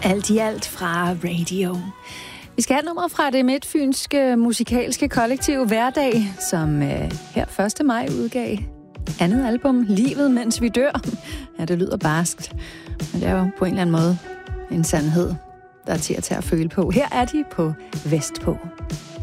Alt i alt fra Radio. Vi skal have nummeret fra det midtfynske musikalske kollektiv Hverdag, som her 1. maj udgav andet album, Livet mens vi dør. Ja, det lyder barskt, men det er jo på en eller anden måde en sandhed, der er til at tage at føle på. Her er de på Vestpå.